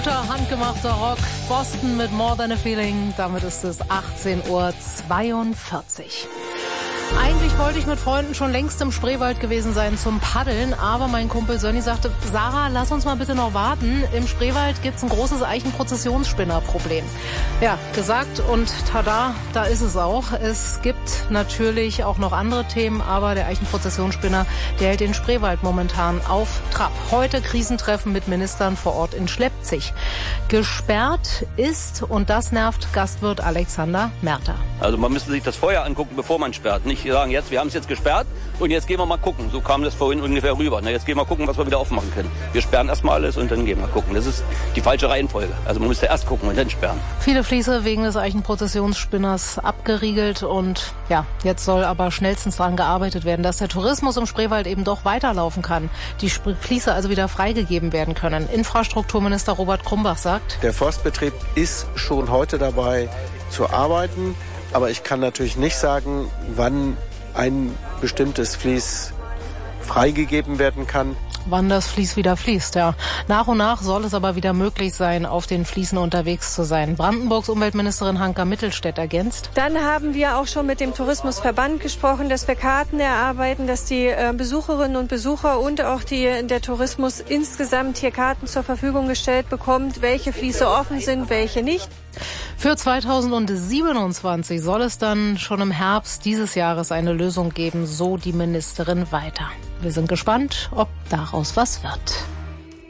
Guter, handgemachter Rock. Boston mit More Than a Feeling. Damit ist es 18:42 Uhr. Eigentlich wollte ich mit Freunden schon längst im Spreewald gewesen sein zum Paddeln, aber mein Kumpel Sönni sagte, Sarah, lass uns mal bitte noch warten. Im Spreewald gibt's ein großes Eichenprozessionsspinnerproblem. Ja, gesagt und tada, da ist es auch. Es gibt natürlich auch noch andere Themen, aber der Eichenprozessionsspinner, der hält den Spreewald momentan auf Trab. Heute Krisentreffen mit Ministern vor Ort in Schleppzig. Gesperrt ist, und das nervt Gastwirt Alexander Merter. Also man müsste sich das vorher angucken, bevor man sperrt. Nicht sagen, jetzt, wir haben es jetzt gesperrt und jetzt gehen wir mal gucken. So kam das vorhin ungefähr rüber. Na, jetzt gehen wir gucken, was wir wieder aufmachen können. Wir sperren erstmal alles und dann gehen wir gucken. Das ist die falsche Reihenfolge. Also man müsste erst gucken und dann sperren. Viele Fließe wegen des Eichenprozessionsspinners abgeriegelt und ja, jetzt soll aber schnellstens daran gearbeitet werden, dass der Tourismus im Spreewald eben doch weiterlaufen kann. Die Fließe also wieder freigegeben werden können. Infrastrukturminister Robert Krumbach sagt, der Forstbetrieb ist schon heute dabei zu arbeiten. Aber ich kann natürlich nicht sagen, wann ein bestimmtes Fließ freigegeben werden kann. Wann das Fließ wieder fließt, ja. Nach und nach soll es aber wieder möglich sein, auf den Fließen unterwegs zu sein. Brandenburgs Umweltministerin Hanka Mittelstädt ergänzt. Dann haben wir auch schon mit dem Tourismusverband gesprochen, dass wir Karten erarbeiten, dass die Besucherinnen und Besucher und auch der Tourismus insgesamt hier Karten zur Verfügung gestellt bekommt, welche Fließe offen sind, welche nicht. Für 2027 soll es dann schon im Herbst dieses Jahres eine Lösung geben, so die Ministerin weiter. Wir sind gespannt, ob daraus was wird.